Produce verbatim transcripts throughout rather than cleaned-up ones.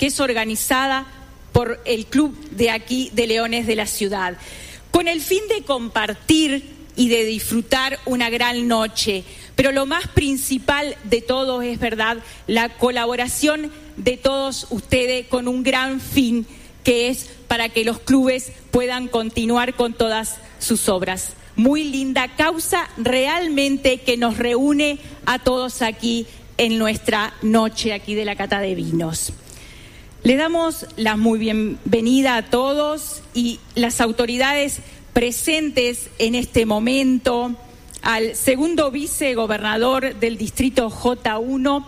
que es organizada por el club de aquí de Leones de la ciudad, con el fin de compartir y de disfrutar una gran noche. Pero lo más principal de todo es, verdad, la colaboración de todos ustedes con un gran fin, que es para que los clubes puedan continuar con todas sus obras. Muy linda causa realmente que nos reúne a todos aquí en nuestra noche aquí de la cata de vinos. Le damos la muy bienvenida a todos y las autoridades presentes en este momento, al segundo vicegobernador del distrito J uno,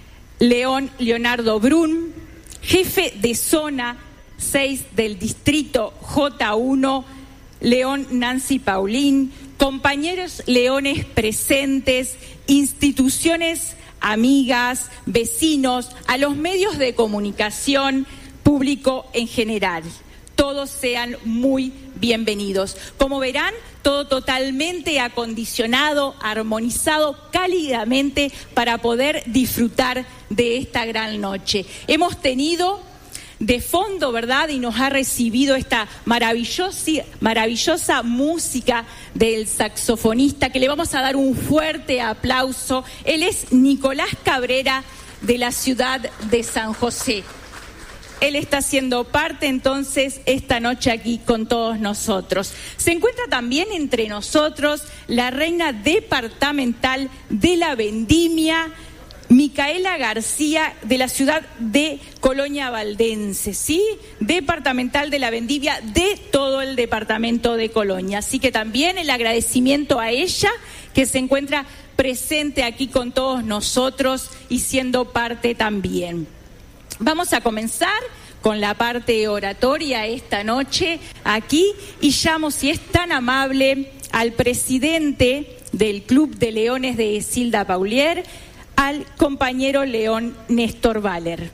León Leonardo Brun, jefe de zona seis del distrito J uno, León Nancy Paulín, compañeros leones presentes, instituciones amigas, vecinos, a los medios de comunicación, público en general. Todos sean muy bienvenidos. Como verán, todo totalmente acondicionado, armonizado cálidamente para poder disfrutar de esta gran noche. Hemos tenido de fondo, ¿verdad? Y nos ha recibido esta maravillosa, maravillosa música del saxofonista, que le vamos a dar un fuerte aplauso. Él es Nicolás Cabrera, de la ciudad de San José. Él está siendo parte entonces esta noche aquí con todos nosotros. Se encuentra también entre nosotros la reina departamental de la vendimia, Micaela García, de la ciudad de Colonia Valdense, ¿sí? Departamental de la vendimia de todo el departamento de Colonia. Así que también el agradecimiento a ella, que se encuentra presente aquí con todos nosotros y siendo parte también. Vamos a comenzar con la parte oratoria esta noche aquí y llamo, si es tan amable, al presidente del Club de Leones de Esilda Paulier, al compañero León Néstor Valer.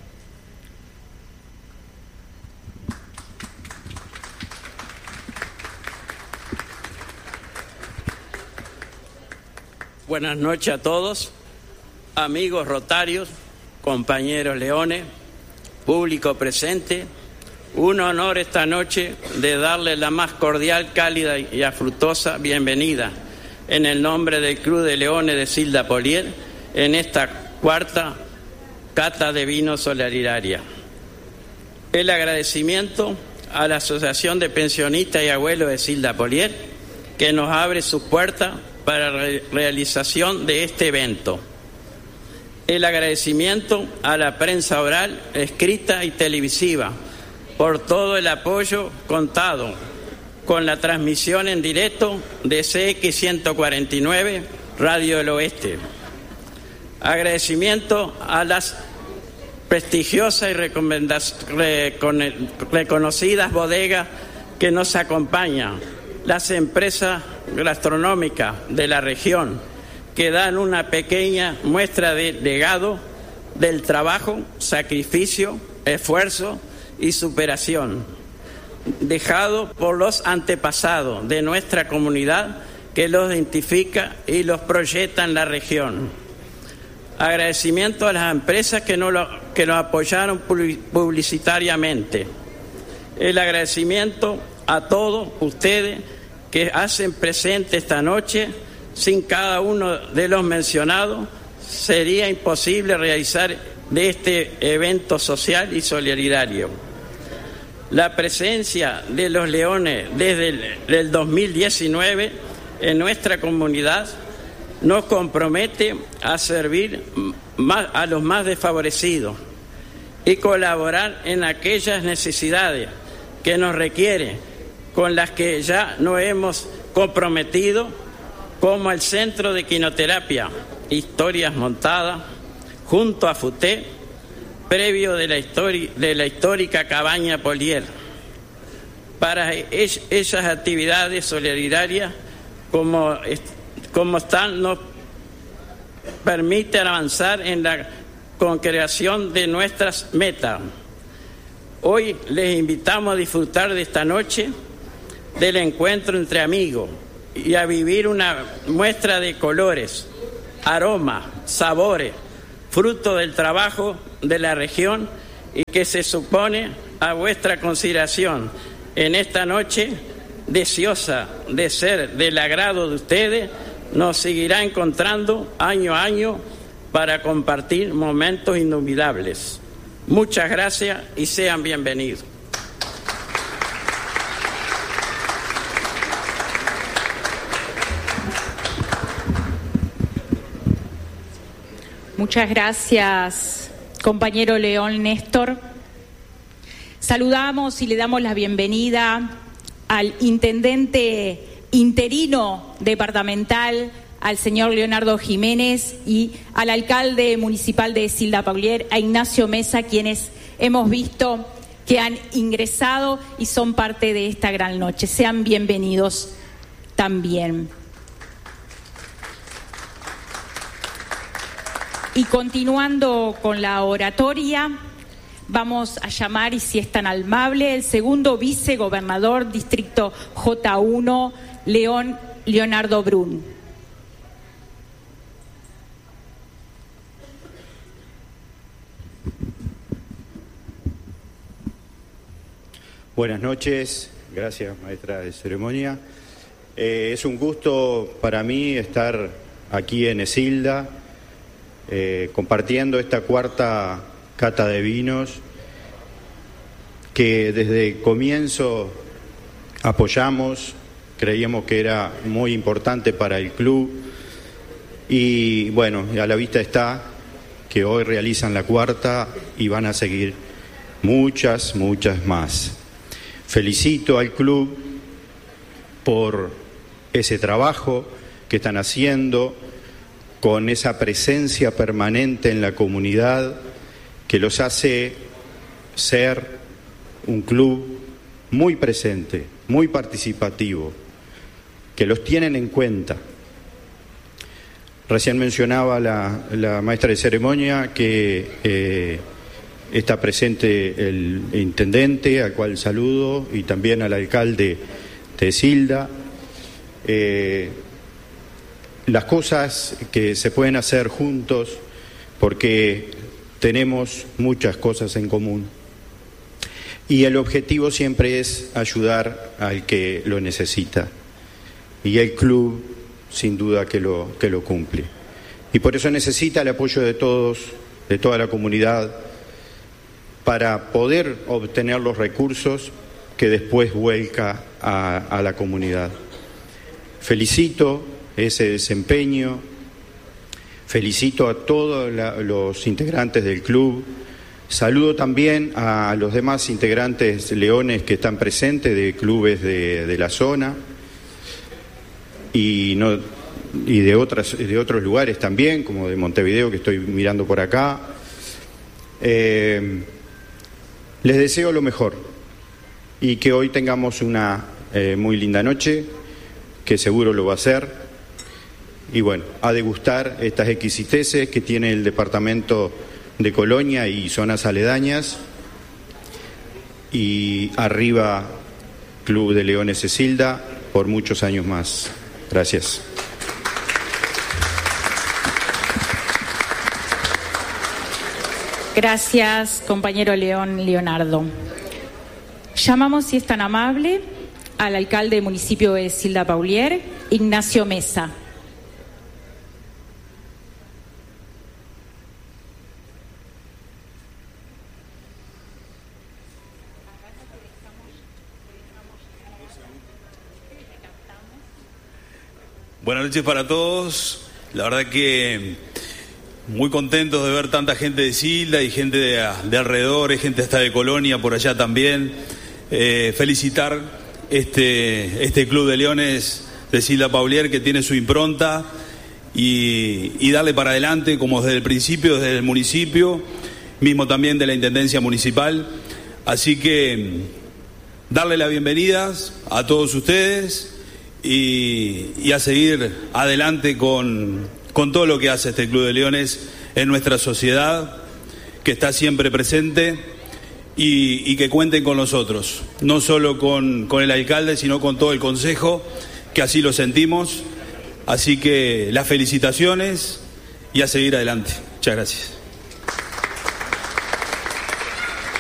Buenas noches a todos, amigos rotarios, compañeros leones, público presente. Un honor esta noche de darle la más cordial, cálida y afrutosa bienvenida en el nombre del Club de Leones de Esilda Paulier en esta cuarta cata de vino solidaria. El agradecimiento a la Asociación de Pensionistas y Abuelos de Esilda Paulier, que nos abre sus puertas para la re- realización de este evento. El agradecimiento a la prensa oral, escrita y televisiva por todo el apoyo contado con la transmisión en directo de C X ciento cuarenta y nueve Radio del Oeste. Agradecimiento a las prestigiosas y reconocidas bodegas que nos acompañan, las empresas gastronómicas de la región, que dan una pequeña muestra de legado del trabajo, sacrificio, esfuerzo y superación dejado por los antepasados de nuestra comunidad, que los identifica y los proyecta en la región. Agradecimiento a las empresas que nos, lo, que nos apoyaron publicitariamente. El agradecimiento a todos ustedes que hacen presente esta noche. Sin cada uno de los mencionados sería imposible realizar de este evento social y solidario. La presencia de los leones desde el del dos mil diecinueve en nuestra comunidad nos compromete a servir más a los más desfavorecidos y colaborar en aquellas necesidades que nos requiere, con las que ya nos hemos comprometido, como el Centro de Quinoterapia Historias Montadas, junto a FUTE, previo de la, histori- de la histórica Cabaña Paulier. Para es- esas actividades solidarias, como, est- como están, nos permiten avanzar en la concreción de nuestras metas. Hoy les invitamos a disfrutar de esta noche del encuentro entre amigos y a vivir una muestra de colores, aromas, sabores, fruto del trabajo de la región y que se supone a vuestra consideración en esta noche, deseosa de ser del agrado de ustedes, nos seguirá encontrando año a año para compartir momentos inolvidables. Muchas gracias y sean bienvenidos. Muchas gracias, compañero León Néstor. Saludamos y le damos la bienvenida al intendente interino departamental, al señor Leonardo Jiménez, y al alcalde municipal de Esilda Paulier, a Ignacio Mesa, quienes hemos visto que han ingresado y son parte de esta gran noche. Sean bienvenidos también. Y continuando con la oratoria, vamos a llamar, y si es tan amable, el segundo vicegobernador distrito J uno, León Leonardo Brun. Buenas noches, gracias maestra de ceremonia. Eh, es un gusto para mí estar aquí en Esilda, eh, compartiendo esta cuarta cata de vinos que desde el comienzo apoyamos, creíamos que era muy importante para el club y bueno, a la vista está que hoy realizan la cuarta y van a seguir muchas, muchas más. Felicito al club por ese trabajo que están haciendo, con esa presencia permanente en la comunidad que los hace ser un club muy presente, muy participativo, que los tienen en cuenta. Recién mencionaba la, la maestra de ceremonia que eh, está presente el intendente, al cual saludo, y también al alcalde de Esilda. Eh, las cosas que se pueden hacer juntos, porque tenemos muchas cosas en común. Y el objetivo siempre es ayudar al que lo necesita. Y el club, sin duda, que lo, que lo cumple. Y por eso necesita el apoyo de todos, de toda la comunidad, para poder obtener los recursos que después vuelca a, a la comunidad. Felicito ese desempeño, felicito a todos la, los integrantes del club, saludo también a los demás integrantes leones que están presentes de clubes de, de la zona y, no, y de, otras, de otros lugares también, como de Montevideo, que estoy mirando por acá. Eh, les deseo lo mejor y que hoy tengamos una eh, muy linda noche, que seguro lo va a ser. Y bueno, a degustar estas exquisiteces que tiene el departamento de Colonia y zonas aledañas. Y arriba, Club de Leones Esilda, por muchos años más. Gracias. Gracias, compañero León Leonardo. Llamamos, si es tan amable, al alcalde del municipio de Esilda Paulier, Ignacio Mesa. Buenas noches para todos. La verdad que muy contentos de ver tanta gente de Esilda y gente de, de alrededor, gente hasta de Colonia por allá también. Eh, felicitar este, este Club de Leones de Esilda Paulier, que tiene su impronta, y, y darle para adelante, como desde el principio, desde el municipio, mismo también de la Intendencia Municipal. Así que darle las bienvenidas a todos ustedes y, y a seguir adelante con, con todo lo que hace este Club de Leones en nuestra sociedad, que está siempre presente, y, y que cuenten con nosotros, no solo con, con el alcalde, sino con todo el consejo, que así lo sentimos. Así que las felicitaciones y a seguir adelante. Muchas gracias.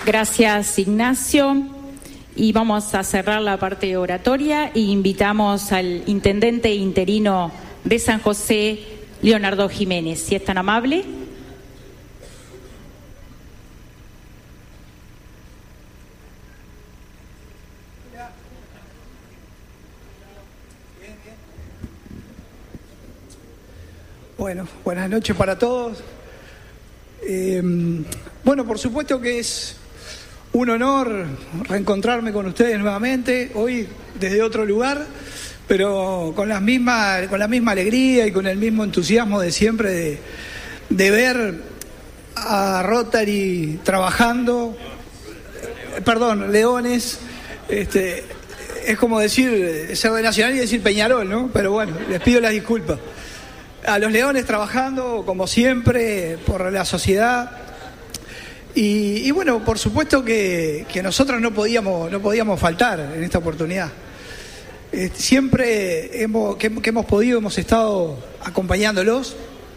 Gracias, Ignacio. Y vamos a cerrar la parte oratoria e invitamos al intendente interino de San José, Leonardo Jiménez, si es tan amable. Bueno, buenas noches para todos. Eh, bueno, por supuesto que es un honor reencontrarme con ustedes nuevamente, hoy desde otro lugar, pero con la misma, con la misma alegría y con el mismo entusiasmo de siempre de, de ver a Rotary trabajando, perdón, Leones, este, es como decir ser de Nacional y decir Peñarol, ¿no? Pero bueno, les pido las disculpas. A los Leones trabajando, como siempre, por la sociedad. Y, y bueno, por supuesto que, que nosotros no podíamos, no podíamos faltar en esta oportunidad. Eh, siempre hemos, que, que hemos podido, hemos estado acompañándolos.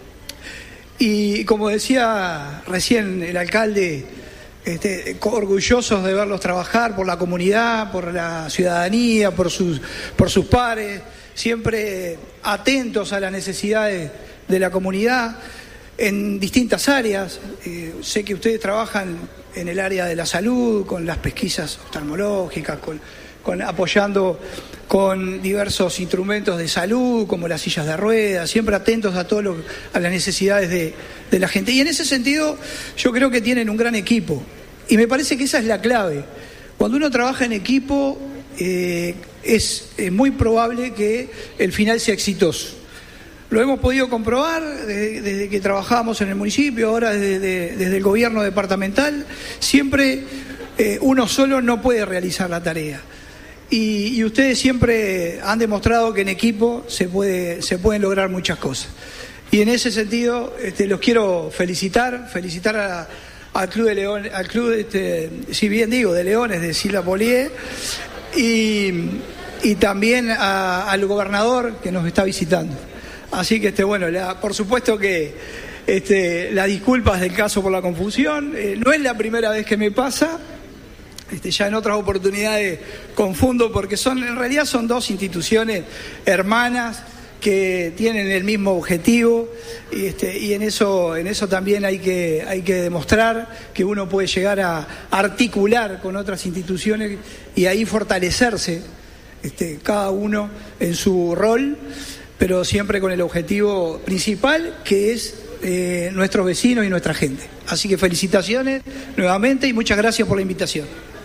Y como decía recién el alcalde, este, orgullosos de verlos trabajar por la comunidad, por la ciudadanía, por sus, por sus pares, siempre atentos a las necesidades de la comunidad en distintas áreas. Eh, sé que ustedes trabajan en el área de la salud, con las pesquisas oftalmológicas, con, con apoyando con diversos instrumentos de salud, como las sillas de ruedas, siempre atentos a todo lo, a las necesidades de, de la gente. Y en ese sentido, yo creo que tienen un gran equipo. Y me parece que esa es la clave. Cuando uno trabaja en equipo, eh, es, es muy probable que el final sea exitoso. Lo hemos podido comprobar desde, desde que trabajábamos en el municipio, ahora desde, desde el gobierno departamental. Siempre eh, uno solo no puede realizar la tarea. Y, y ustedes siempre han demostrado que en equipo se puede, se pueden lograr muchas cosas. Y en ese sentido este, los quiero felicitar, felicitar a, al Club de León, al Club, este, si bien digo, de Leones de Silda Polié, y, y también a, al gobernador que nos está visitando. Así que, este, bueno, la, por supuesto que este, las disculpas del caso por la confusión. Eh, no es la primera vez que me pasa. Este, ya en otras oportunidades confundo porque son, en realidad son dos instituciones hermanas que tienen el mismo objetivo y, este, y en eso, en eso también hay que, hay que demostrar que uno puede llegar a articular con otras instituciones y ahí fortalecerse este, cada uno en su rol, pero siempre con el objetivo principal que es eh, nuestros vecinos y nuestra gente. Así que felicitaciones nuevamente y muchas gracias por la invitación.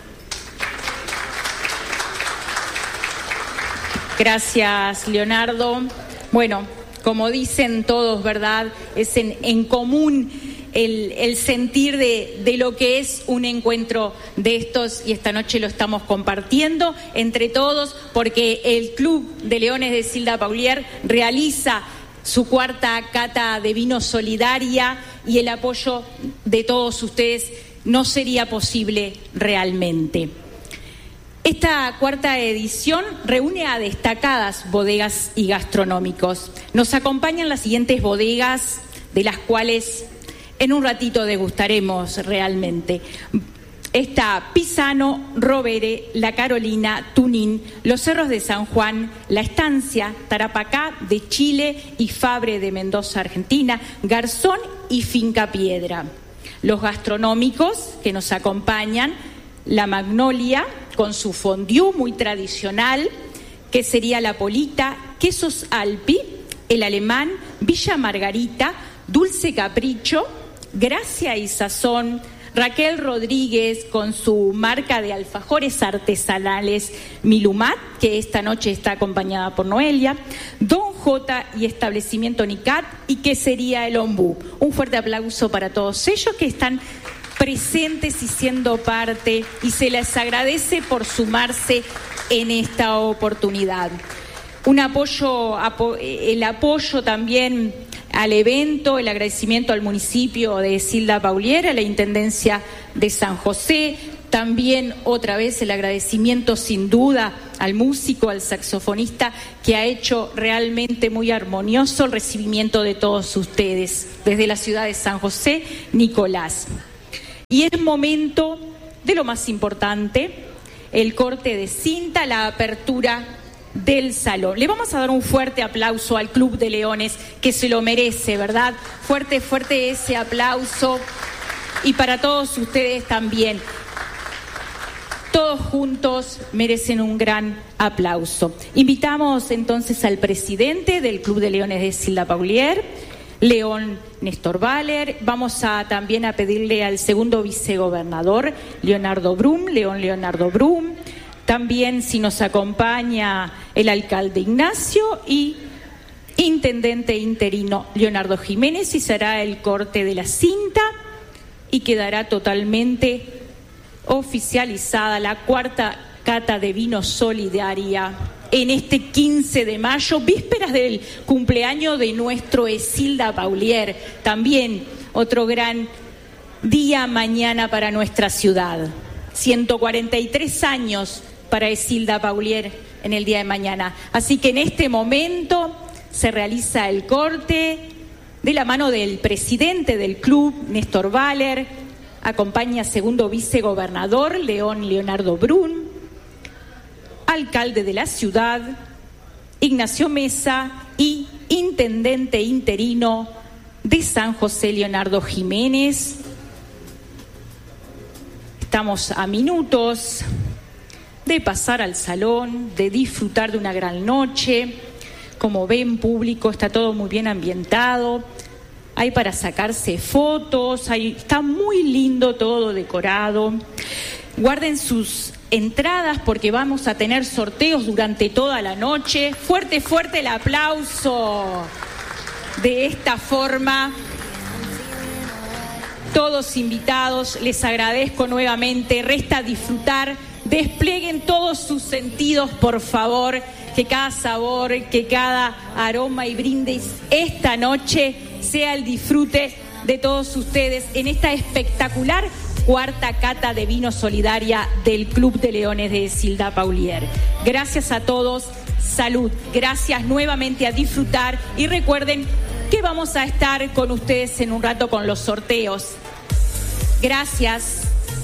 Gracias, Leonardo. Bueno, como dicen todos, ¿verdad? Es en, en común el, el sentir de, de lo que es un encuentro de estos y esta noche lo estamos compartiendo entre todos porque el Club de Leones de Silda Polié realiza su cuarta cata de vino solidaria y el apoyo de todos ustedes no sería posible realmente. Esta cuarta edición reúne a destacadas bodegas y gastronómicos. Nos acompañan las siguientes bodegas, de las cuales en un ratito degustaremos realmente. Está Pisano, Rovere, La Carolina, Tunín, Los Cerros de San Juan, La Estancia, Tarapacá de Chile y Fabre de Mendoza, Argentina, Garzón y Finca Piedra. Los gastronómicos que nos acompañan, La Magnolia, con su fondue muy tradicional, que sería La Polita, Quesos Alpi, El Alemán, Villa Margarita, Dulce Capricho, Gracia y Sazón, Raquel Rodríguez con su marca de alfajores artesanales Milumat, que esta noche está acompañada por Noelia, Don J y Establecimiento Nicat y que sería El Ombú. Un fuerte aplauso para todos ellos que están presentes y siendo parte y se les agradece por sumarse en esta oportunidad. Un apoyo, apo, el apoyo también al evento, el agradecimiento al municipio de Silda Polié, a la Intendencia de San José, también otra vez el agradecimiento sin duda al músico, al saxofonista que ha hecho realmente muy armonioso el recibimiento de todos ustedes desde la ciudad de San José, Nicolás. Y es momento de lo más importante, el corte de cinta, la apertura del salón. Le vamos a dar un fuerte aplauso al Club de Leones, que se lo merece, ¿verdad? Fuerte, fuerte ese aplauso. Y para todos ustedes también. Todos juntos merecen un gran aplauso. Invitamos entonces al presidente del Club de Leones de Silda Paulier, León Néstor Valer. Vamos a también a pedirle al segundo vicegobernador, Leonardo Brum, León Leonardo Brum. También si nos acompaña el alcalde Ignacio y intendente interino Leonardo Jiménez, y será el corte de la cinta y quedará totalmente oficializada la cuarta cata de vino solidaria en este quince de mayo, vísperas del cumpleaños de nuestro Esilda Paulier. También otro gran día mañana para nuestra ciudad. ciento cuarenta y tres años para Esilda Paulier en el día de mañana. Así que en este momento se realiza el corte de la mano del presidente del club, Néstor Valer. Acompaña segundo vicegobernador, León Leonardo Brum, alcalde de la ciudad, Ignacio Mesa, y intendente interino de San José, Leonardo Jiménez. Estamos a minutos de pasar al salón, de disfrutar de una gran noche. Como ven, público, está todo muy bien ambientado. Hay para sacarse fotos, hay, está muy lindo todo decorado. Guarden sus entradas porque vamos a tener sorteos durante toda la noche. Fuerte, fuerte el aplauso. De esta forma, todos invitados, les agradezco nuevamente. Resta disfrutar, desplieguen todos sus sentidos, por favor, que cada sabor, que cada aroma y brindis esta noche sea el disfrute de todos ustedes en esta espectacular cuarta cata de vino solidaria del Club de Leones de Silda Paulier. Gracias a todos, salud, gracias nuevamente, a disfrutar, y recuerden que vamos a estar con ustedes en un rato con los sorteos. Gracias.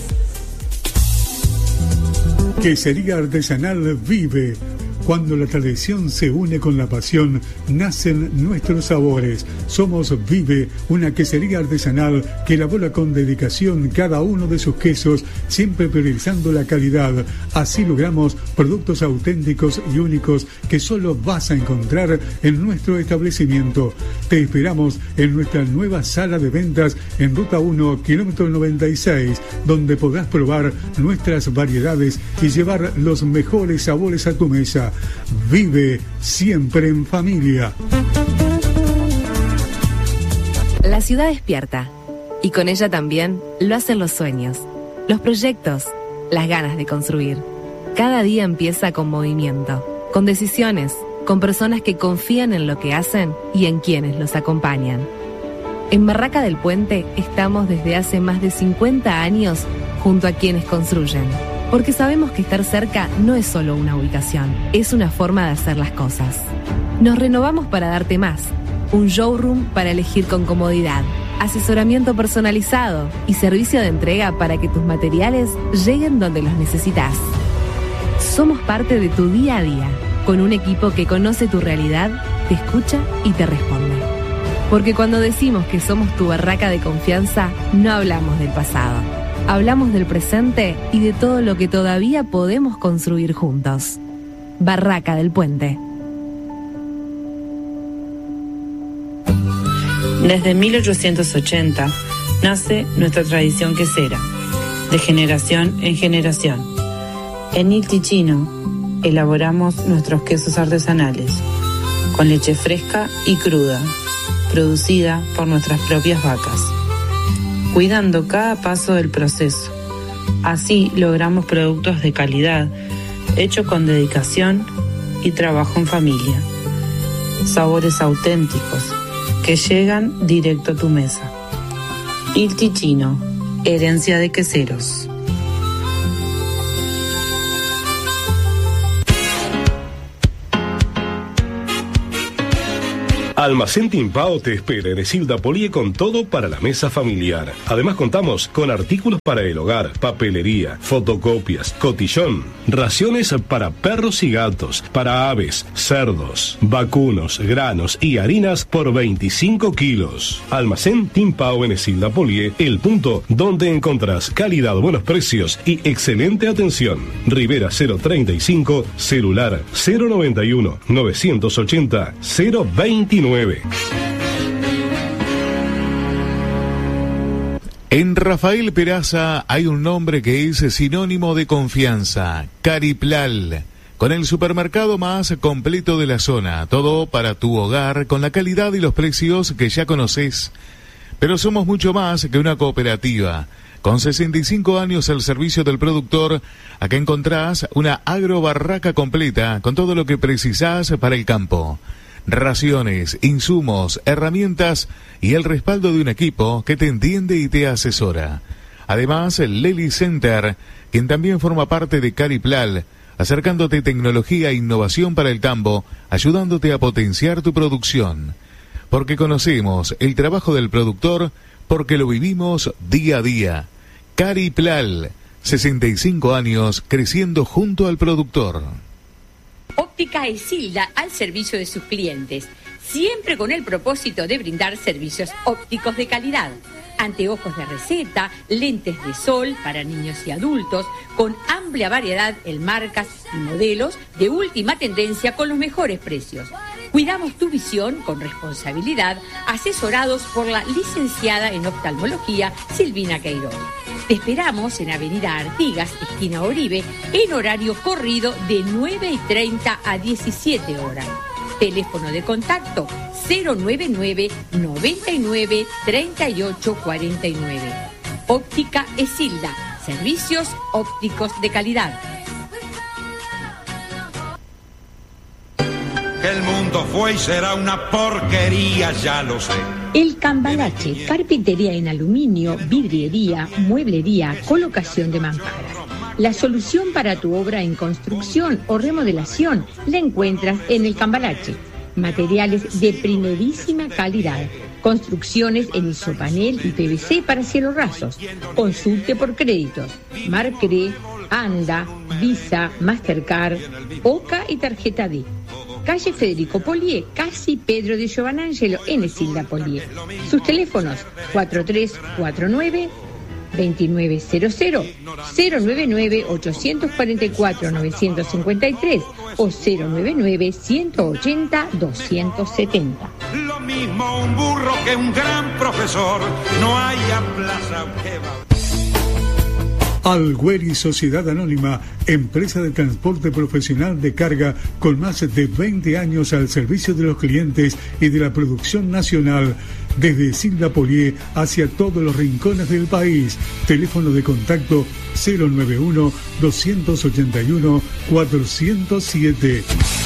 Quesería Artesanal Vive. Cuando la tradición se une con la pasión, nacen nuestros sabores. Somos Vive, una quesería artesanal que elabora con dedicación cada uno de sus quesos, siempre priorizando la calidad. Así logramos productos auténticos y únicos que solo vas a encontrar en nuestro establecimiento. Te esperamos en nuestra nueva sala de ventas en Ruta uno, kilómetro noventa y seis, donde podrás probar nuestras variedades y llevar los mejores sabores a tu mesa. Vive siempre en familia. La ciudad despierta, y con ella también lo hacen los sueños, los proyectos, las ganas de construir. Cada día empieza con movimiento, con decisiones, con personas que confían en lo que hacen y en quienes los acompañan. En Barraca del Puente estamos desde hace más de cincuenta años junto a quienes construyen. Porque sabemos que estar cerca no es solo una ubicación, es una forma de hacer las cosas. Nos renovamos para darte más, un showroom para elegir con comodidad, asesoramiento personalizado y servicio de entrega para que tus materiales lleguen donde los necesitas. Somos parte de tu día a día, con un equipo que conoce tu realidad, te escucha y te responde. Porque cuando decimos que somos tu barraca de confianza, no hablamos del pasado. Hablamos del presente y de todo lo que todavía podemos construir juntos. Barraca del Puente. Desde mil ochocientos ochenta nace nuestra tradición quesera, de generación en generación. En Il Ticino elaboramos nuestros quesos artesanales, con leche fresca y cruda, producida por nuestras propias vacas, cuidando cada paso del proceso. Así logramos productos de calidad, hechos con dedicación y trabajo en familia. Sabores auténticos que llegan directo a tu mesa. Il Ticino, herencia de queseros. Almacén Timpao te espera en Esilda Polié con todo para la mesa familiar. Además contamos con artículos para el hogar, papelería, fotocopias, cotillón, raciones para perros y gatos, para aves, cerdos, vacunos, granos y harinas por veinticinco kilos. Almacén Timpao en Esilda Polié, el punto donde encontrás calidad, buenos precios y excelente atención. Rivera cero treinta y cinco, celular cero noventa y uno, novecientos ochenta, cero veintinueve. En Rafael Peraza hay un nombre que es sinónimo de confianza, Cariplal, con el supermercado más completo de la zona, todo para tu hogar con la calidad y los precios que ya conoces. Pero somos mucho más que una cooperativa. Con sesenta y cinco años al servicio del productor, acá encontrás una agrobarraca completa con todo lo que precisás para el campo. Raciones, insumos, herramientas y el respaldo de un equipo que te entiende y te asesora. Además, el Lely Center, quien también forma parte de Cariplal, acercándote tecnología e innovación para el tambo, ayudándote a potenciar tu producción. Porque conocemos el trabajo del productor, porque lo vivimos día a día. Cariplal, sesenta y cinco años creciendo junto al productor. Óptica Esilda al servicio de sus clientes, siempre con el propósito de brindar servicios ópticos de calidad. Anteojos de receta, lentes de sol para niños y adultos, con amplia variedad en marcas y modelos de última tendencia con los mejores precios. Cuidamos tu visión con responsabilidad, asesorados por la licenciada en oftalmología Silvina Queiroz. Te esperamos en Avenida Artigas, esquina Oribe, en horario corrido de nueve y treinta a diecisiete horas. Teléfono de contacto cero noventa y nueve, noventa y nueve, treinta y ocho cuarenta y nueve. Óptica Esilda, servicios ópticos de calidad. El mundo fue y será una porquería, ya lo sé. El Cambalache, carpintería en aluminio, vidriería, mueblería, colocación de mamparas. La solución para tu obra en construcción o remodelación la encuentras en el Cambalache. Materiales de primerísima calidad. Construcciones en isopanel y P V C para cielos rasos. Consulte por créditos. Marcre, Anda, Visa, Mastercard, Oca y tarjeta D. Calle Federico Polié, casi Pedro de Giovanangelo, en Esilda Polié. Sus teléfonos cuatro tres cuatro nueve, dos nueve cero cero, cero nueve nueve, ocho cuatro cuatro, nueve cinco tres o cero nueve nueve, ciento ochenta, doscientos setenta. Lo mismo un burro que un gran profesor, no hay plaza que va. Algueri Sociedad Anónima, empresa de transporte profesional de carga con más de veinte años al servicio de los clientes y de la producción nacional, desde Esilda Polié hacia todos los rincones del país. Teléfono de contacto cero nueve uno, dos ocho uno, cuatro cero siete.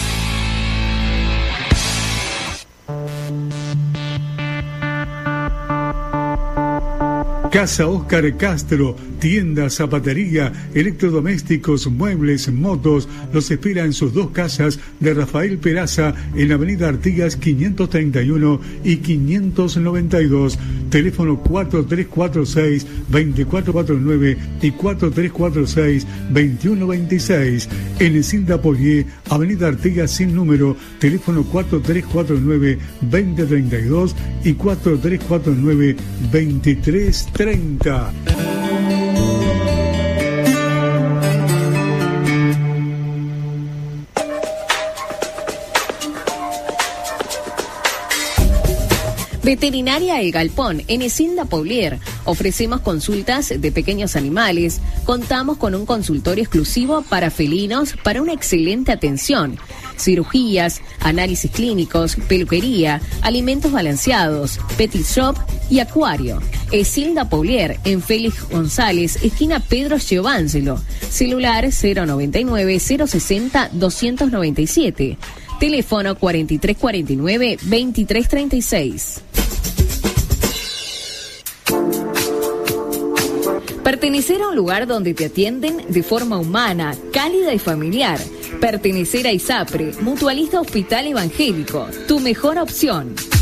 Casa Óscar Castro, tienda, zapatería, electrodomésticos, muebles, motos, los espera en sus dos casas de Rafael Peraza en Avenida Artigas quinientos treinta y uno y quinientos noventa y dos, teléfono cuatro tres cuatro seis, dos cuatro cuatro nueve y cuatro tres cuatro seis, dos uno dos seis. En Esilda Polié, Avenida Artigas sin número, teléfono cuatro tres cuatro nueve, dos cero tres dos y cuatro tres cuatro nueve, veintitrés treinta. Veterinaria El Galpón, en Esilda Polié. Ofrecemos consultas de pequeños animales. Contamos con un consultorio exclusivo para felinos para una excelente atención. Cirugías, análisis clínicos, peluquería, alimentos balanceados, petit shop y acuario. Esilda Polié, en Félix González, esquina Pedro Giovanangelo. Celular cero noventa y nueve, cero sesenta, doscientos noventa y siete. Teléfono cuarenta y tres cuarenta y nueve, veintitrés treinta y seis. Pertenecer a un lugar donde te atienden de forma humana, cálida y familiar. Pertenecer a ISAPRE, Mutualista Hospital Evangélico, tu mejor opción.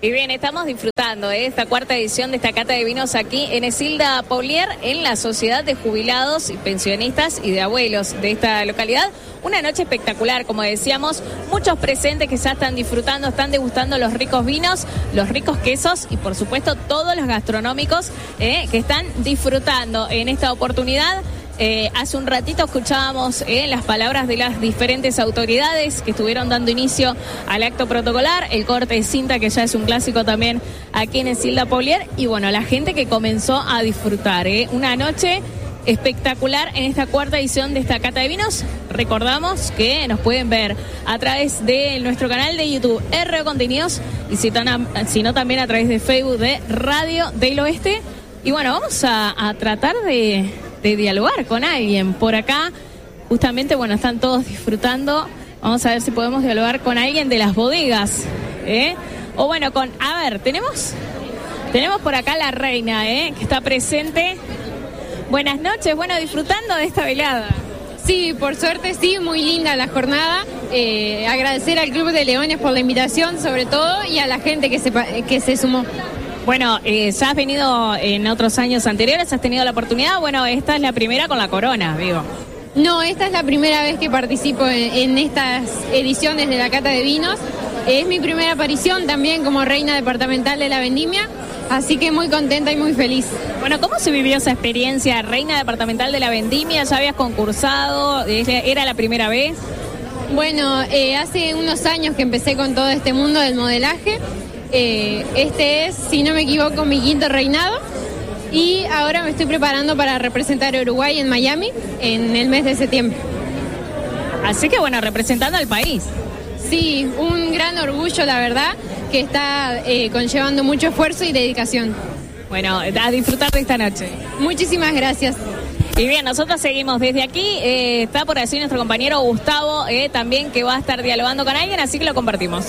Y bien, estamos disfrutando de esta cuarta edición de esta cata de vinos aquí en Esilda Paulier, en la Sociedad de Jubilados y Pensionistas y de Abuelos de esta localidad. Una noche espectacular, como decíamos, muchos presentes que ya están disfrutando, están degustando los ricos vinos, los ricos quesos y por supuesto todos los gastronómicos eh, que están disfrutando en esta oportunidad. Eh, hace un ratito escuchábamos eh, las palabras de las diferentes autoridades que estuvieron dando inicio al acto protocolar, el corte de cinta que ya es un clásico también aquí en Esilda Paulier y bueno, la gente que comenzó a disfrutar, eh, una noche espectacular en esta cuarta edición de esta cata de vinos. Recordamos que nos pueden ver a través de nuestro canal de YouTube R O Contenidos y si, tan, si no también a través de Facebook de Radio del Oeste. Y bueno, vamos a, a tratar de... de dialogar con alguien por acá. Justamente, bueno, están todos disfrutando. Vamos a ver si podemos dialogar con alguien de las bodegas, ¿eh? O bueno, con... A ver, ¿tenemos? Tenemos por acá la reina, ¿eh? Que está presente. Buenas noches, bueno, disfrutando de esta velada. Sí, por suerte sí, muy linda la jornada. Eh, agradecer al Club de Leones por la invitación, sobre todo, y a la gente que se, que se sumó. Bueno, eh, ya has venido en otros años anteriores, has tenido la oportunidad, bueno, esta es la primera con la corona, digo. No, esta es la primera vez que participo en, en estas ediciones de la Cata de Vinos. Es mi primera aparición también como reina departamental de la vendimia, así que muy contenta y muy feliz. Bueno, ¿cómo se vivió esa experiencia, reina departamental de la vendimia? ¿Ya habías concursado? ¿Era la primera vez? Bueno, eh, hace unos años que empecé con todo este mundo del modelaje. Eh, este es, si no me equivoco, mi quinto reinado y ahora me estoy preparando para representar a Uruguay en Miami en el mes de septiembre. Así que bueno, representando al país. Sí, un gran orgullo, la verdad, que está eh, conllevando mucho esfuerzo y dedicación. Bueno, a disfrutar de esta noche. Muchísimas gracias. Y bien, nosotros seguimos desde aquí, eh, está por allí nuestro compañero Gustavo eh, también que va a estar dialogando con alguien, así que lo compartimos.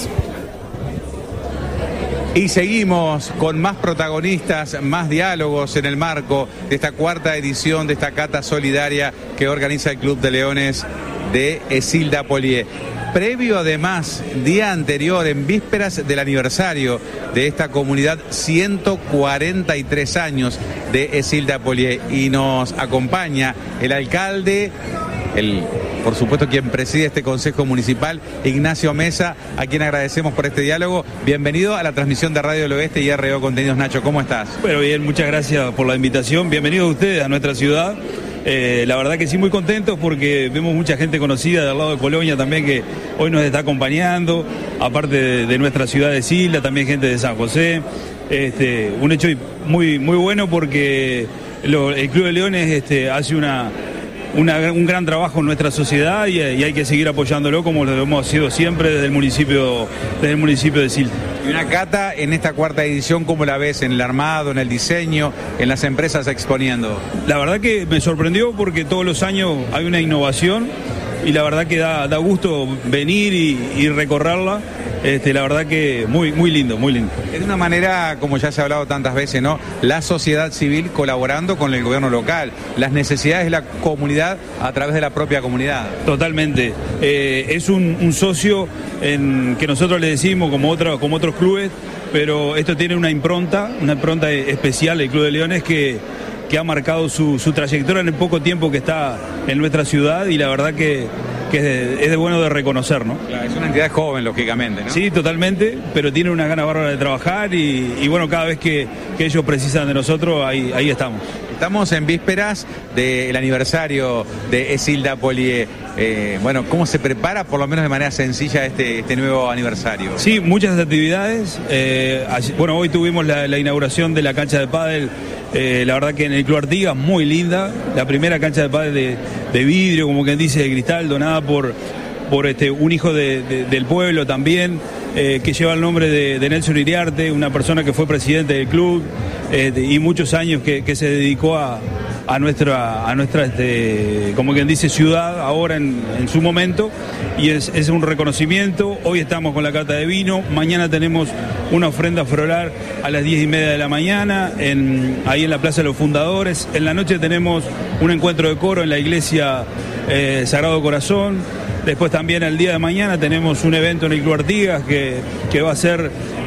Y seguimos con más protagonistas, más diálogos en el marco de esta cuarta edición de esta cata solidaria que organiza el Club de Leones de Esilda Paulier. Previo además, día anterior, en vísperas del aniversario de esta comunidad, ciento cuarenta y tres años de Esilda Paulier. Y nos acompaña el alcalde, el, por supuesto, quien preside este Consejo Municipal, Ignacio Mesa, a quien agradecemos por este diálogo. Bienvenido a la transmisión de Radio del Oeste y R O Contenidos. Nacho, ¿cómo estás? Bueno, bien, muchas gracias por la invitación. Bienvenidos ustedes a nuestra ciudad. Eh, la verdad que sí, muy contentos porque vemos mucha gente conocida del lado de Colonia también que hoy nos está acompañando, aparte de, de nuestra ciudad de Esilda, también gente de San José. Este, un hecho muy, muy bueno porque lo, el Club de Leones este, hace una... Una, un gran trabajo en nuestra sociedad y, y hay que seguir apoyándolo como lo hemos sido siempre desde el municipio, desde el municipio de Esilda. Y una cata en esta cuarta edición, ¿cómo la ves? ¿En el armado, en el diseño, en las empresas exponiendo? La verdad que me sorprendió porque todos los años hay una innovación y la verdad que da, da gusto venir y, y recorrerla. Este, la verdad que muy, muy lindo, muy lindo. Es de una manera, como ya se ha hablado tantas veces, ¿no? La sociedad civil colaborando con el gobierno local, las necesidades de la comunidad a través de la propia comunidad. Totalmente. Eh, es un, un socio en, que nosotros le decimos como, otra, como otros clubes, pero esto tiene una impronta, una impronta especial, el Club de Leones, que, que ha marcado su, su trayectoria en el poco tiempo que está en nuestra ciudad y la verdad que... que es de, es de bueno de reconocer, ¿no? Claro, es una entidad joven, lógicamente, ¿no? Sí, totalmente, pero tiene una gana bárbara de trabajar y, y bueno, cada vez que, que ellos precisan de nosotros, ahí, ahí estamos. Estamos en vísperas del aniversario de Esilda Paulier. Eh, bueno, ¿cómo se prepara, por lo menos de manera sencilla, este, este nuevo aniversario? Sí, muchas actividades. Eh, bueno, hoy tuvimos la, la inauguración de la cancha de pádel. Eh, la verdad que en el Club Artigas, muy linda. La primera cancha de pádel de, de vidrio, como quien dice, de cristal, donada por, por este, un hijo de, de, del pueblo también, eh, que lleva el nombre de, de Nelson Iriarte, una persona que fue presidente del club eh, de, y muchos años que, que se dedicó a, a nuestra, a nuestra este, como quien dice, ciudad ahora en, en su momento, y es, es un reconocimiento. Hoy estamos con la cata de vino, mañana tenemos una ofrenda floral a las diez y media de la mañana, en, ahí en la Plaza de los Fundadores. En la noche tenemos un encuentro de coro en la iglesia eh, Sagrado Corazón. Después también el día de mañana tenemos un evento en el Club Artigas que, que va a ser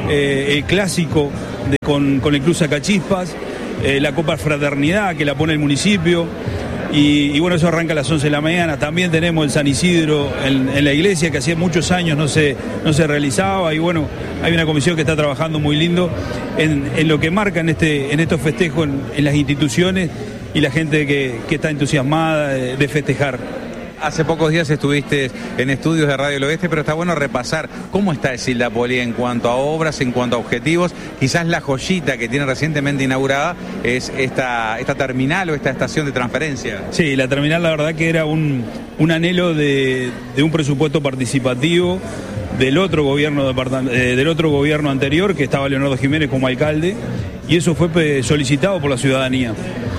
eh, el clásico de, con, con el Club Sacachispas, eh, la Copa Fraternidad que la pone el municipio. Y, y bueno, eso arranca a las once de la mañana. También tenemos el San Isidro en, en la iglesia, que hacía muchos años no se, no se realizaba. Y bueno, hay una comisión que está trabajando muy lindo en, en lo que marca en, este, en estos festejos en, en las instituciones y la gente que, que está entusiasmada de, de festejar. Hace pocos días estuviste en estudios de Radio del Oeste, pero está bueno repasar cómo está Esilda Polié en cuanto a obras, en cuanto a objetivos. Quizás la joyita que tiene recientemente inaugurada es esta, esta terminal o esta estación de transferencia. Sí, la terminal la verdad que era un, un anhelo de, de un presupuesto participativo del otro gobierno eh, del otro gobierno anterior, que estaba Leonardo Jiménez como alcalde, y eso fue solicitado por la ciudadanía.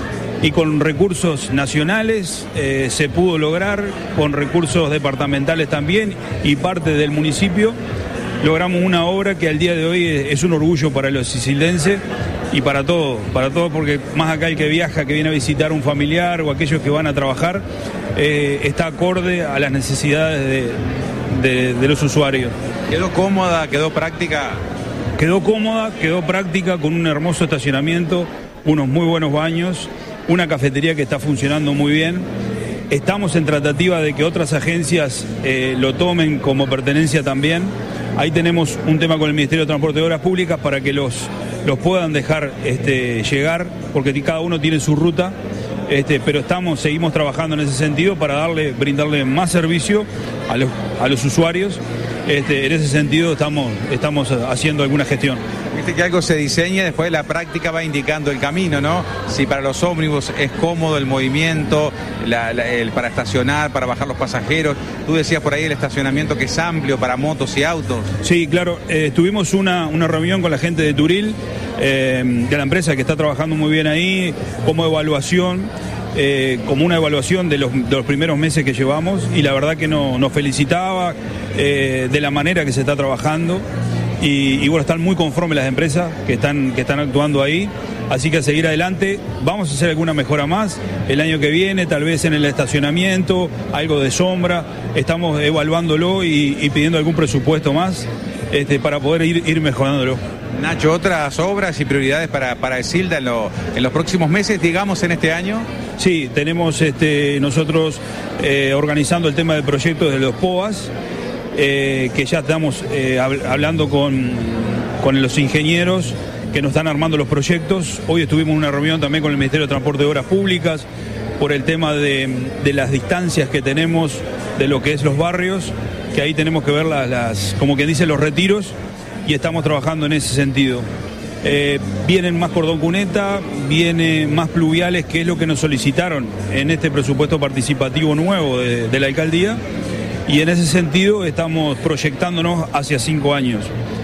Y con recursos nacionales eh, se pudo lograr, con recursos departamentales también y parte del municipio, logramos una obra que al día de hoy es un orgullo para los isildenses y para todos, para todos, porque más acá el que viaja, que viene a visitar un familiar o aquellos que van a trabajar, eh, está acorde a las necesidades de, de, de los usuarios. ¿Quedó cómoda, quedó práctica? Quedó cómoda, quedó práctica, con un hermoso estacionamiento, unos muy buenos baños, una cafetería que está funcionando muy bien. Estamos en tratativa de que otras agencias eh, lo tomen como pertenencia también. Ahí tenemos un tema con el Ministerio de Transporte y Obras Públicas para que los, los puedan dejar este, llegar, porque cada uno tiene su ruta. Este, pero estamos, seguimos trabajando en ese sentido para darle, brindarle más servicio a los, a los usuarios. Este, en ese sentido estamos, estamos haciendo alguna gestión. Viste que algo se diseña, después la práctica va indicando el camino, ¿no? Si para los ómnibus es cómodo el movimiento, la, la, el, para estacionar, para bajar los pasajeros. Tú decías por ahí el estacionamiento que es amplio para motos y autos. Sí, claro. Eh, tuvimos una, una reunión con la gente de Turil, eh, de la empresa que está trabajando muy bien ahí, como evaluación. Eh, como una evaluación de los, de los primeros meses que llevamos, y la verdad que no, nos felicitaba eh, de la manera que se está trabajando y, y bueno, están muy conformes las empresas que están, que están actuando ahí, así que a seguir adelante. Vamos a hacer alguna mejora más el año que viene, tal vez en el estacionamiento, algo de sombra, estamos evaluándolo y, y pidiendo algún presupuesto más este, para poder ir, ir mejorándolo. Nacho, ¿otras obras y prioridades para, para Esilda en, lo, en los próximos meses, digamos, en este año? Sí, tenemos este, nosotros eh, organizando el tema de proyectos de los P O As, eh, que ya estamos eh, hablando con, con los ingenieros que nos están armando los proyectos. Hoy estuvimos en una reunión también con el Ministerio de Transporte y Obras Públicas por el tema de, de las distancias que tenemos de lo que es los barrios, que ahí tenemos que ver las, las como quien dice, los retiros, y estamos trabajando en ese sentido. Eh, vienen más cordón cuneta, viene más pluviales, que es lo que nos solicitaron en este presupuesto participativo nuevo de, de la alcaldía, y en ese sentido estamos proyectándonos hacia cinco años.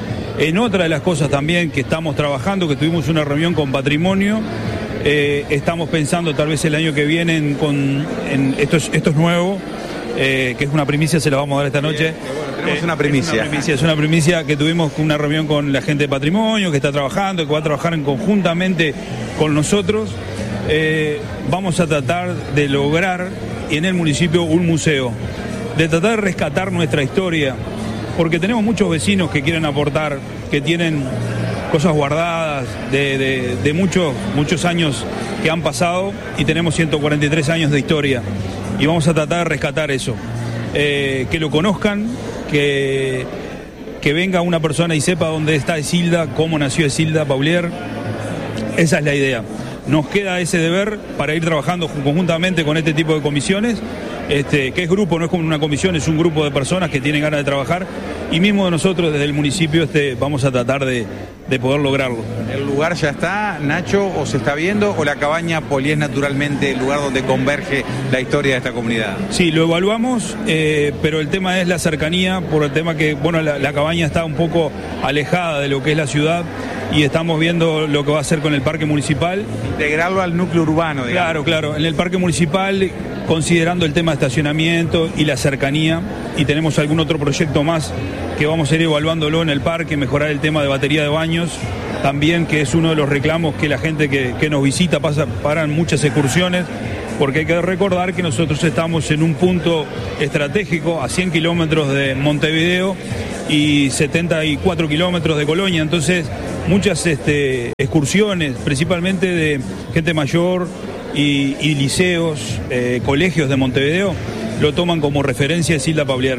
En otra de las cosas también que estamos trabajando, que tuvimos una reunión con Patrimonio, eh, estamos pensando tal vez el año que viene en, con, en esto, es, esto es nuevo, eh, que es una primicia, se la vamos a dar esta noche. Tenemos una primicia. Es una primicia, es una primicia que tuvimos una reunión con la gente de Patrimonio, que está trabajando, que va a trabajar en conjuntamente con nosotros. Eh, vamos a tratar de lograr en el municipio un museo, de tratar de rescatar nuestra historia, porque tenemos muchos vecinos que quieren aportar, que tienen cosas guardadas de, de, de muchos, muchos años que han pasado, y tenemos ciento cuarenta y tres años de historia, y vamos a tratar de rescatar eso. Eh, que lo conozcan, que, que venga una persona y sepa dónde está Esilda, cómo nació Esilda Polié. Esa es la idea. Nos queda ese deber para ir trabajando conjuntamente con este tipo de comisiones, este, que es grupo, no es como una comisión, es un grupo de personas que tienen ganas de trabajar, y mismo nosotros desde el municipio este, vamos a tratar de, de poder lograrlo. ¿El lugar ya está, Nacho, o se está viendo, o la cabaña Polié es naturalmente el lugar donde converge la historia de esta comunidad? Sí, lo evaluamos, eh, pero el tema es la cercanía, por el tema que, bueno, la, la cabaña está un poco alejada de lo que es la ciudad, y estamos viendo lo que va a hacer con el parque municipal. Integrarlo al núcleo urbano, digamos. Claro, claro, en el parque municipal, considerando el tema de estacionamiento y la cercanía, y tenemos algún otro proyecto más que vamos a ir evaluándolo en el parque, mejorar el tema de batería de baños, también, que es uno de los reclamos que la gente que, que nos visita pasa, paran muchas excursiones, porque hay que recordar que nosotros estamos en un punto estratégico a cien kilómetros de Montevideo y setenta y cuatro kilómetros de Colonia, entonces muchas este, excursiones, principalmente de gente mayor y, y liceos, eh, colegios de Montevideo, lo toman como referencia de Isilda Paulier.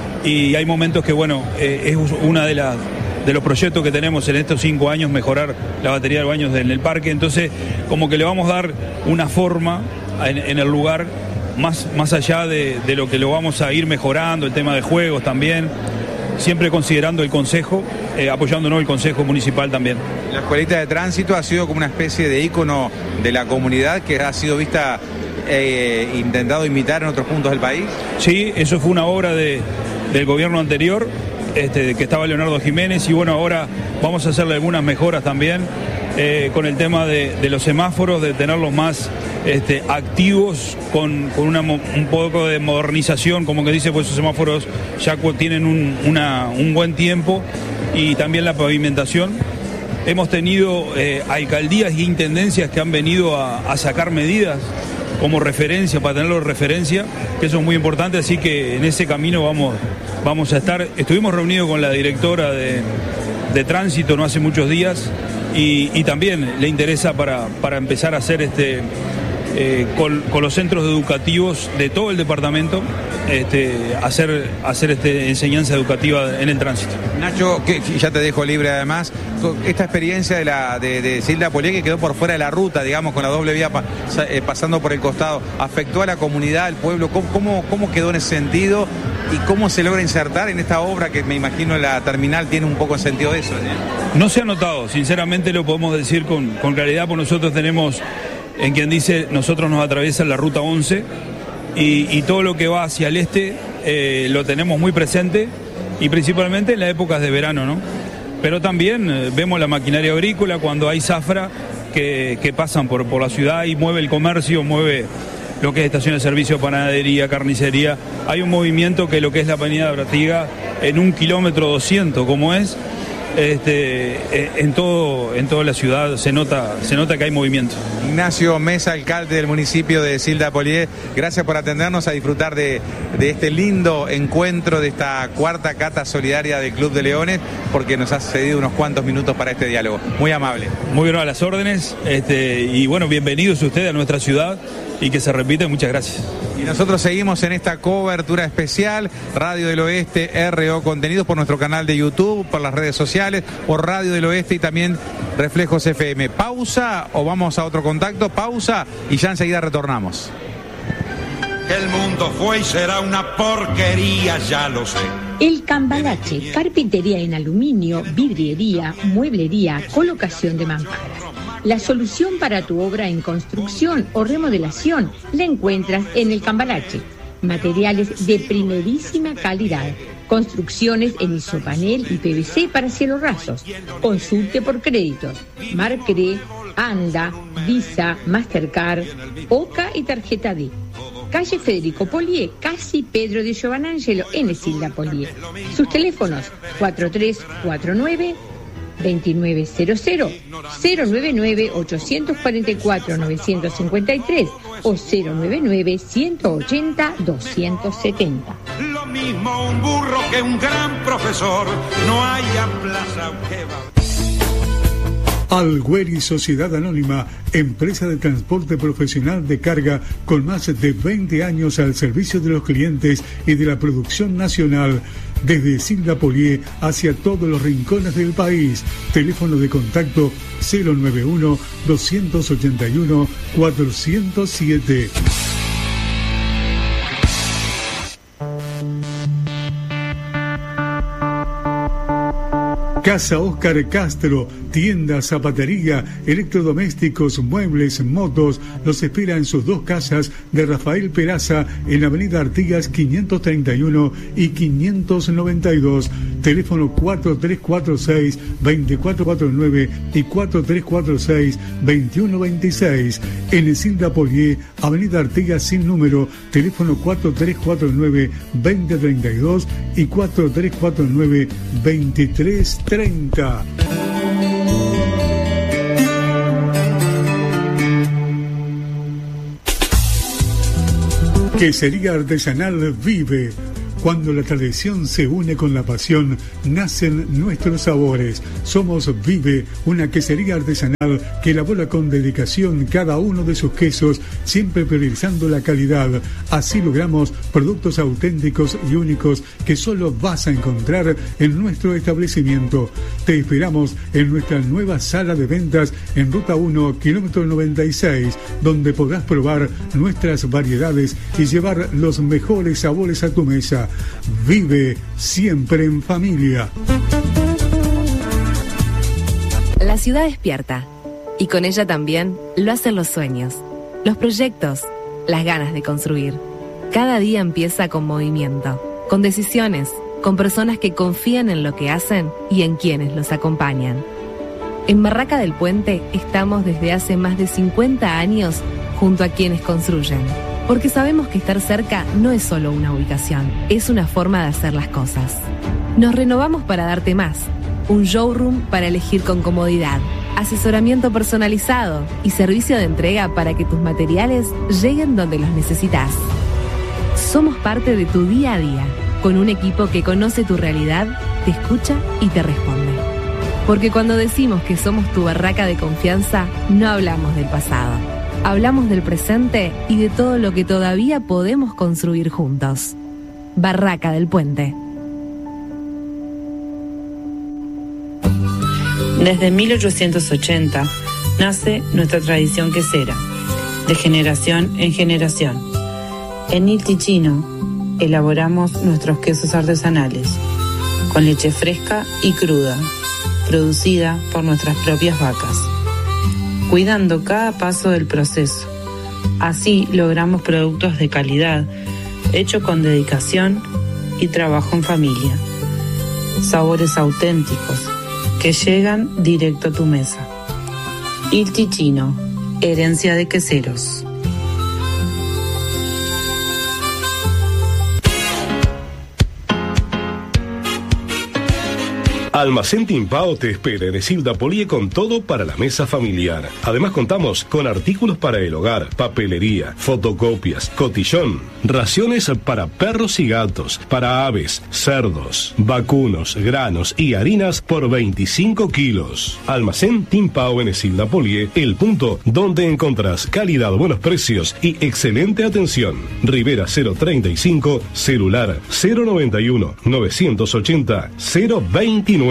Y hay momentos que, bueno, eh, es una de las de los proyectos que tenemos en estos cinco años, mejorar la batería de baños en el parque, entonces como que le vamos a dar una forma en, en el lugar, más, más allá de, de lo que lo vamos a ir mejorando, el tema de juegos también, siempre considerando el consejo, eh, apoyándonos el consejo municipal también. La escuelita de tránsito ha sido como una especie de ícono de la comunidad que ha sido vista, eh, intentado imitar en otros puntos del país. Sí, eso fue una obra de, del gobierno anterior, Este, que estaba Leonardo Jiménez, y bueno, ahora vamos a hacerle algunas mejoras también eh, con el tema de, de los semáforos, de tenerlos más este, activos, con, con una, un poco de modernización, como que dice, pues esos semáforos ya tienen un, una, un buen tiempo, y también la pavimentación. Hemos tenido eh, alcaldías y intendencias que han venido a, a sacar medidas como referencia, para tenerlo de referencia, que eso es muy importante, así que en ese camino vamos, vamos a estar. Estuvimos reunidos con la directora de, de tránsito no hace muchos días, y, y también le interesa para, para empezar a hacer este, eh, con, con los centros educativos de todo el departamento, este, hacer, hacer este, enseñanza educativa en el tránsito. Nacho, que ya te dejo libre además, esta experiencia de la de, de Isilda Paulier, que quedó por fuera de la ruta, digamos, con la doble vía pa, eh, pasando por el costado, ¿afectó a la comunidad, al pueblo? ¿Cómo, cómo, cómo quedó en ese sentido? ¿Y cómo se logra insertar en esta obra que me imagino la terminal tiene un poco el sentido de eso? ¿Sí? No se ha notado, sinceramente lo podemos decir con, con claridad, porque nosotros tenemos, en quien dice, nosotros nos atraviesa la ruta once, y, y todo lo que va hacia el este eh, lo tenemos muy presente, y principalmente en las épocas de verano, ¿no? Pero también eh, vemos la maquinaria agrícola cuando hay zafra que, que pasan por, por la ciudad y mueve el comercio, mueve lo que es estación de servicio, panadería, carnicería. Hay un movimiento que lo que es la avenida de Artigas en un kilómetro doscientos, como es, este, en todo, en toda la ciudad se nota, se nota que hay movimiento. Ignacio Mesa, alcalde del municipio de Isilda Paulier, gracias por atendernos, a disfrutar de, de este lindo encuentro, de esta cuarta cata solidaria del Club de Leones, porque nos ha cedido unos cuantos minutos para este diálogo. Muy amable. Muy bien, a las órdenes, este, y bueno, bienvenidos ustedes a nuestra ciudad, y que se repite. Muchas gracias. Y nosotros seguimos en esta cobertura especial, Radio del Oeste, R O Contenidos, por nuestro canal de YouTube, por las redes sociales, por Radio del Oeste y también Reflejos F M. Pausa o vamos a otro contacto, pausa y ya enseguida retornamos. Que el mundo fue y será una porquería, ya lo sé. El Cambalache, carpintería en aluminio, vidriería, mueblería, colocación de mamparas. La solución para tu obra en construcción o remodelación la encuentras en el Cambalache. Materiales de primerísima calidad. Construcciones en isopanel y P V C para cielos rasos. Consulte por créditos. Marcre, Anda, Visa, Mastercard, Oca y Tarjeta D. Calle Federico Paulier, casi Pedro de Giovanangelo, en Isilda Paulier. Sus teléfonos cuatro tres cuatro nueve, veintinueve cero cero, cero nueve nueve, ochocientos cuarenta y cuatro, novecientos cincuenta y tres o cero nueve nueve, ciento ochenta, doscientos setenta. Lo mismo un burro que un gran profesor, no haya plaza que va. Algueri Sociedad Anónima, empresa de transporte profesional de carga con más de veinte años al servicio de los clientes y de la producción nacional, desde Isilda Paulier hacia todos los rincones del país. Teléfono de contacto cero nueve uno, dos ocho uno, cuatro cero siete. Casa Óscar Castro, tienda, zapatería, electrodomésticos, muebles, motos, los espera en sus dos casas de Rafael Peraza en Avenida Artigas quinientos treinta y uno y quinientos noventa y dos, teléfono cuatro tres cuatro seis, dos cuatro cuatro nueve y cuatro tres cuatro seis, dos uno dos seis. En Isilda Paulier, Avenida Artigas sin número, teléfono cuatro tres cuatro nueve, dos cero tres dos y cuatro tres cuatro nueve, veintitrés treinta. Quesería Artesanal Vive. Cuando la tradición se une con la pasión, nacen nuestros sabores. Somos Vive, una quesería artesanal que elabora con dedicación cada uno de sus quesos, siempre priorizando la calidad. Así logramos productos auténticos y únicos que solo vas a encontrar en nuestro establecimiento. Te esperamos en nuestra nueva sala de ventas en Ruta uno, kilómetro noventa y seis, donde podrás probar nuestras variedades y llevar los mejores sabores a tu mesa. Vive siempre en familia. La ciudad despierta y con ella también lo hacen los sueños, los proyectos, las ganas de construir. Cada día empieza con movimiento, con decisiones, con personas que confían en lo que hacen y en quienes los acompañan. En Barraca del Puente estamos desde hace más de cincuenta años junto a quienes construyen. Porque sabemos que estar cerca no es solo una ubicación, es una forma de hacer las cosas. Nos renovamos para darte más, un showroom para elegir con comodidad, asesoramiento personalizado y servicio de entrega para que tus materiales lleguen donde los necesitas. Somos parte de tu día a día, con un equipo que conoce tu realidad, te escucha y te responde. Porque cuando decimos que somos tu barraca de confianza, no hablamos del pasado. Hablamos del presente y de todo lo que todavía podemos construir juntos. Barraca del Puente. Desde mil ochocientos ochenta nace nuestra tradición quesera, de generación en generación. En Il Ticino elaboramos nuestros quesos artesanales, con leche fresca y cruda, producida por nuestras propias vacas, cuidando cada paso del proceso. Así logramos productos de calidad, hechos con dedicación y trabajo en familia. Sabores auténticos que llegan directo a tu mesa. Il Ticino, herencia de queseros. Almacén Timpao te espera en Esilda Polié con todo para la mesa familiar. Además contamos con artículos para el hogar, papelería, fotocopias, cotillón, raciones para perros y gatos, para aves, cerdos, vacunos, granos y harinas por veinticinco kilos. Almacén Timpao en Esilda Polié, el punto donde encontrás calidad, buenos precios y excelente atención. Rivera cero treinta y cinco, celular cero noventa y uno, novecientos ochenta, cero veintinueve.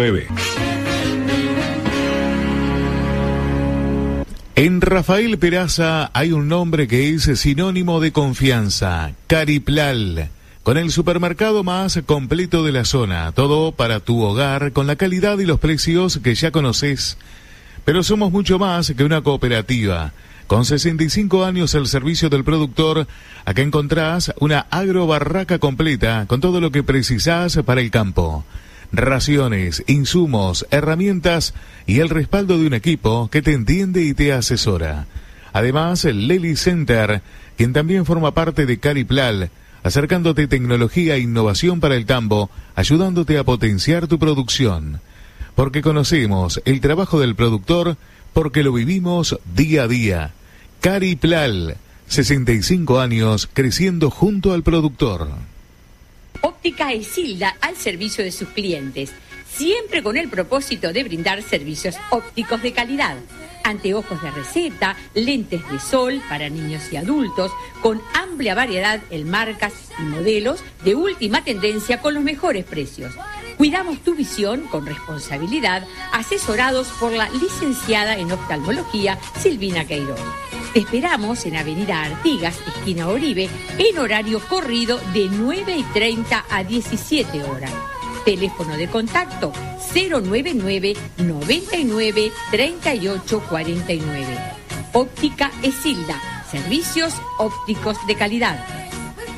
En Rafael Peraza hay un nombre que es sinónimo de confianza, Cariplal, con el supermercado más completo de la zona, todo para tu hogar, con la calidad y los precios que ya conoces. Pero somos mucho más que una cooperativa. Con sesenta y cinco años al servicio del productor, acá encontrás una agrobarraca completa con todo lo que precisás para el campo. Raciones, insumos, herramientas y el respaldo de un equipo que te entiende y te asesora. Además, el Lely Center, quien también forma parte de Cariplal, acercándote tecnología e innovación para el campo, ayudándote a potenciar tu producción. Porque conocemos el trabajo del productor, porque lo vivimos día a día. Cariplal, sesenta y cinco años creciendo junto al productor. Óptica Esilda al servicio de sus clientes, siempre con el propósito de brindar servicios ópticos de calidad. Anteojos de receta, lentes de sol para niños y adultos, con amplia variedad en marcas y modelos de última tendencia con los mejores precios. Cuidamos tu visión con responsabilidad, asesorados por la licenciada en oftalmología Silvina Queiroz. Te esperamos en Avenida Artigas, esquina Oribe, en horario corrido de nueve y treinta a diecisiete horas. Teléfono de contacto cero noventa y nueve, noventa y nueve, treinta y ocho cuarenta y nueve. Óptica Esilda, servicios ópticos de calidad.